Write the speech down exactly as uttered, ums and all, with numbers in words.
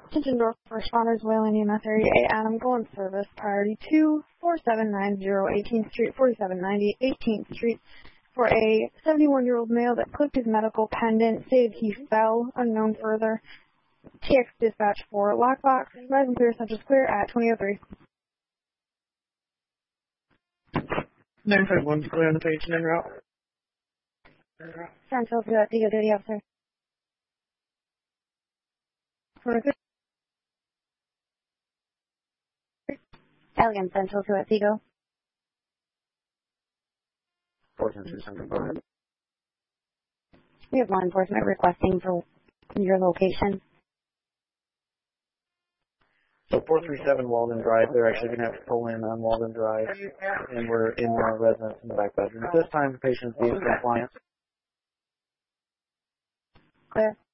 Attention North responders, Wayland E M S Area A, Adam Golan Service, priority two, four seven nine zero eighteenth Street, forty-seven ninety eighteenth Street, for a seventy-one-year-old male that clipped his medical pendant, stated he fell, unknown further. T X dispatch for Lockbox, rise and clear, Central Square at twenty oh three. nine five one is clear on the page and en route. Central to that Digo Duty Officer. Elegant Central to Digo. We have law enforcement requesting for your location. So four three seven Walden Drive, they're actually going to have to pull in on Walden Drive, and we're in our residence in the back bedroom. At this time, the patient is being compliant. Clear.